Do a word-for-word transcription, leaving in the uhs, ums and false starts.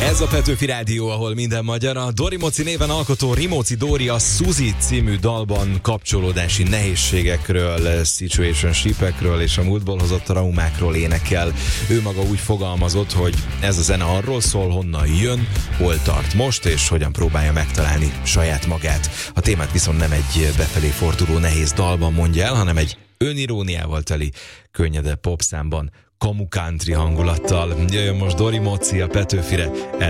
Ez a Petőfi Rádió, ahol minden magyar. A Dori Moci néven alkotó Rimóci Dóri a Suzi című dalban kapcsolódási nehézségekről, situationshipekről és a múltból hozott traumákról énekel. Ő maga úgy fogalmazott, hogy ez a zene arról szól, honnan jön, hol tart most, és hogyan próbálja megtalálni saját magát. A témát viszont nem egy befelé forduló nehéz dalban mondja el, hanem egy öniróniával teli, könnyedebb popszámban, kamu country hangulattal. Jöjjön most Dori Moci a Petőfire, ez